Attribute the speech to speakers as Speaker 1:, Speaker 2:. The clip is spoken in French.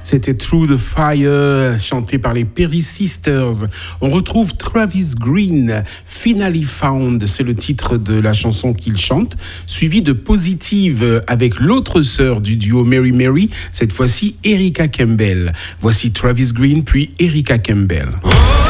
Speaker 1: C'était Through the Fire, chanté par les Perry Sisters. On retrouve Travis Green, Finally Found, c'est le titre de la chanson qu'il chante, suivi de Positive avec l'autre sœur du duo Mary Mary, cette fois-ci Erica Campbell. Voici Travis Green puis Erica Campbell.